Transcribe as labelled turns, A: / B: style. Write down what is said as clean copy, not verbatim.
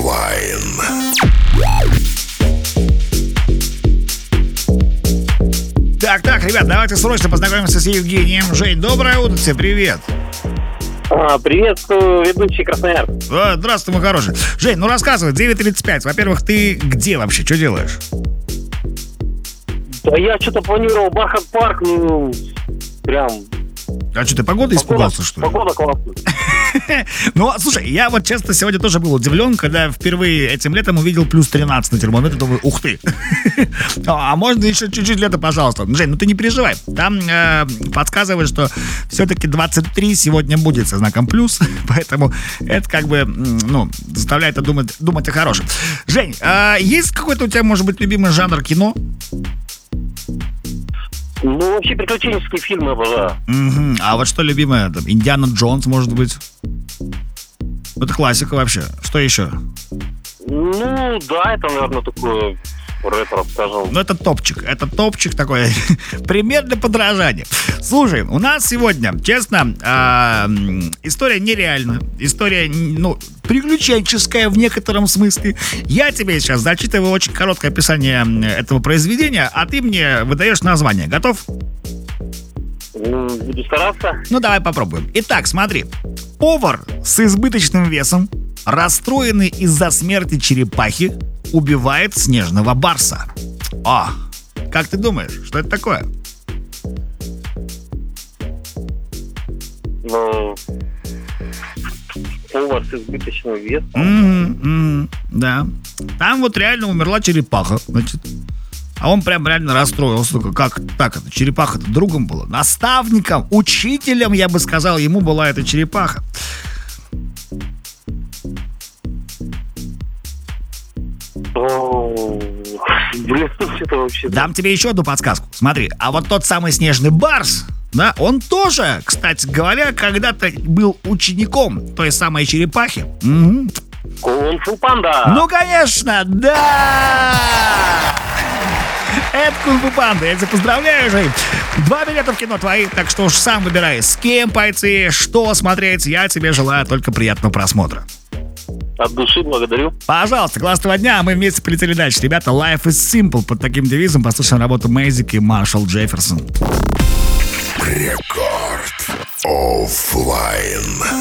A: Оффлайн.
B: Так, ребят, давайте срочно познакомимся с Евгением. Жень, доброе утро, тебе привет.
C: Приветствую, ведущий Красноярск.
B: Здравствуй, мой хороший. Жень, ну рассказывай, 9:35. Во-первых, ты где вообще, что делаешь?
C: Да я что-то планировал Бархат парк, прям...
B: А что, ты погоды испугался, что ли?
C: Погода классная.
B: Ну, слушай, я вот, честно, сегодня тоже был удивлен, когда впервые этим летом увидел плюс 13 на термометре. Думаю, ух ты. А можно еще чуть-чуть лето, пожалуйста. Жень, ну ты не переживай. Там подсказывают, что все-таки 23 сегодня будет со знаком плюс. Поэтому это как бы, заставляет думать о хорошем. Жень, есть какой-то у тебя, может быть, любимый жанр кино?
C: Ну, вообще, приключенческие фильмы обожаю.
B: А вот что любимое? Там, Индиана Джонс, может быть? Это классика вообще. Что еще?
C: Ну, да, это, наверное, такое ретро, скажем.
B: Ну, это топчик такой. Пример для подражания. Слушай, у нас сегодня, честно, история нереальная. История, приключенческая в некотором смысле. Я тебе сейчас зачитываю очень короткое описание этого произведения, а ты мне выдаешь название. Готов?
C: Буду стараться.
B: Ну, давай попробуем. Итак, смотри. Повар с избыточным весом, расстроенный из-за смерти черепахи, убивает снежного барса. Как ты думаешь, что это такое?
C: Ну, повар с избыточным весом.
B: Да. Там вот реально умерла черепаха, значит. А он прям реально расстроился. Как так это? Черепаха-то другом была. Наставником, учителем, я бы сказал, ему была эта черепаха.
C: Блин, что-то вообще...
B: Дам тебе еще одну подсказку. Смотри, а вот тот самый снежный барс, да, он тоже, кстати говоря, когда-то был учеником той самой черепахи.
C: Кунг-фу панда.
B: Ну, конечно, да! Это Кунг-фу панда. Я тебя поздравляю, Жень. 2 билета в кино твои, так что уж сам выбирай, с кем пойти, что смотреть. Я тебе желаю только приятного просмотра.
C: От души благодарю.
B: Пожалуйста, классного дня, а мы вместе полетели дальше. Ребята, Life is Simple. Под таким девизом послушаем работу Мэйзик и Маршалл Джефферсон.
A: Рекорд. Оффлайн.